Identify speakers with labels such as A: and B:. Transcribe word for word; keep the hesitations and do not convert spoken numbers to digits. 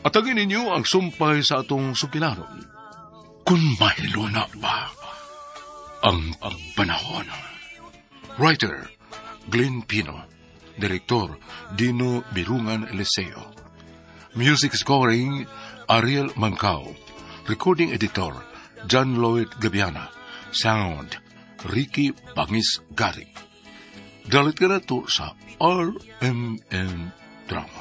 A: Atagin ninyo ang sumpay sa atong sukilanon. Kung mahilo na ba ang panahon. Writer, Glenn Pino. Direktor, Dino Birungan Eliseo. Music scoring, Ariel Mancao. Recording editor, John Lloyd Gabiana. Sound, Ricky Bangis Gari. Dalit ka na to sa R M N Drama.